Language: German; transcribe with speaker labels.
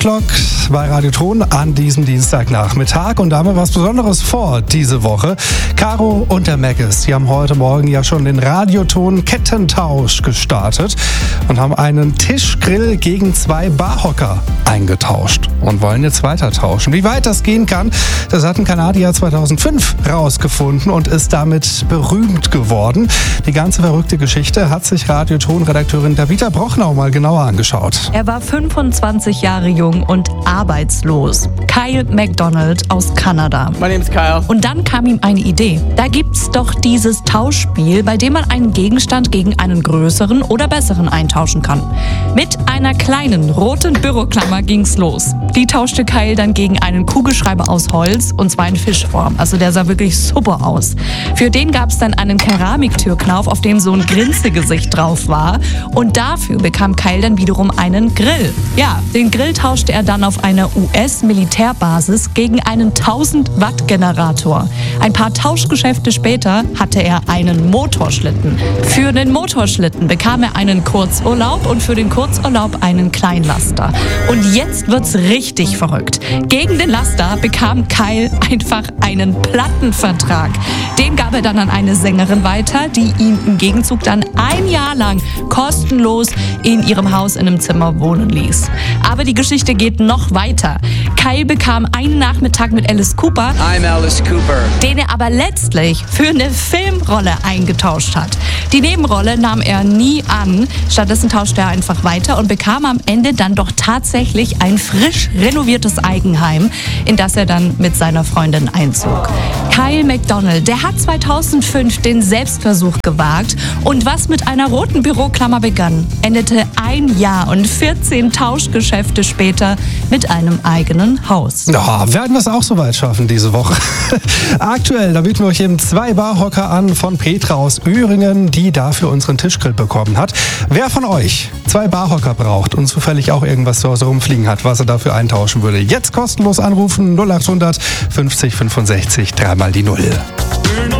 Speaker 1: Clock bei Radioton an diesem Dienstagnachmittag und da haben wir was Besonderes vor diese Woche. Caro und der Maggis, die haben heute Morgen ja schon den Radioton Kettentausch gestartet und haben einen Tischgrill gegen 2 Barhocker eingetauscht und wollen jetzt weiter tauschen. Wie weit das gehen kann, das hat ein Kanadier 2005 rausgefunden und ist damit berühmt geworden. Die ganze verrückte Geschichte hat sich Radioton-Redakteurin Davida Brochnau mal genauer angeschaut.
Speaker 2: Er war 25 Jahre jung und arbeitslos. Kyle McDonald aus Kanada.
Speaker 3: My name is Kyle.
Speaker 2: Und dann kam ihm eine Idee. Da gibt's doch dieses Tauschspiel, bei dem man einen Gegenstand gegen einen größeren oder besseren eintauschen kann. Mit einer kleinen roten Büroklammer ging's los. Die tauschte Kyle dann gegen einen Kugelschreiber aus Holz und zwar in Fischform. Also der sah wirklich super aus. Für den gab's dann einen Keramiktürknauf, auf dem so ein Grinsegesicht drauf war. Und dafür bekam Kyle dann wiederum einen Grill. Ja, den Grill tauschte er dann auf einer US-Militärbasis gegen einen 1000-Watt-Generator. Ein paar Tauschgeschäfte später hatte er einen Motorschlitten. Für den Motorschlitten bekam er einen Kurzurlaub und für den Kurzurlaub einen Kleinlaster. Und jetzt wird's richtig verrückt. Gegen den Laster bekam Kyle einfach einen Plattenvertrag. Den gab er dann an eine Sängerin weiter, die ihn im Gegenzug dann ein Jahr lang kostenlos in ihrem Haus in einem Zimmer wohnen ließ. Aber die Geschichte geht noch weiter. Kyle bekam einen Nachmittag mit Alice Cooper,
Speaker 3: I'm Alice Cooper,
Speaker 2: den er aber letztlich für eine Filmrolle eingetauscht hat. Die Nebenrolle nahm er nie an. Stattdessen tauschte er einfach weiter und bekam am Ende dann doch tatsächlich ein frisch renoviertes Eigenheim, in das er dann mit seiner Freundin einzog. Kyle McDonald, der hat 2005 den Selbstversuch gewagt und was mit einer roten Büroklammer begann, endete ein Jahr und 14 Tauschgeschäfte später mit einem eigenen Haus.
Speaker 1: Ja, werden wir es auch so weit schaffen diese Woche. Aktuell, da bieten wir euch eben 2 Barhocker an von Petra aus Öhringen, die dafür unseren Tischgrill bekommen hat. Wer von euch 2 Barhocker braucht und zufällig auch irgendwas zu Hause rumfliegen hat, was er dafür eintauschen würde, jetzt kostenlos anrufen 0800 50 65 3 mal die 0.